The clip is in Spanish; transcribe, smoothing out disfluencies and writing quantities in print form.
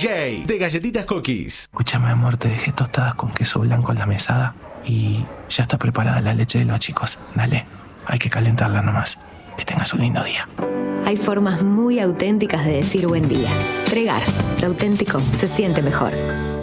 DJ de Galletitas Cookies. Escúchame, amor, te dejé tostadas con queso blanco en la mesada y ya está preparada la leche de los chicos. Dale, hay que calentarla nomás. Que tengas un lindo día. Hay formas muy auténticas de decir buen día. Pregar, lo auténtico se siente mejor.